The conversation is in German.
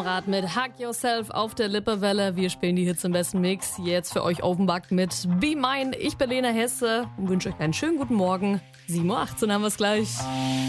Rad mit Hug Yourself auf der Lippewelle. Wir spielen die Hits im besten Mix. Jetzt für euch Offenbach mit Be Mine. Ich bin Lena Hesse und wünsche euch einen schönen guten Morgen. 7:18 Uhr haben wir es gleich.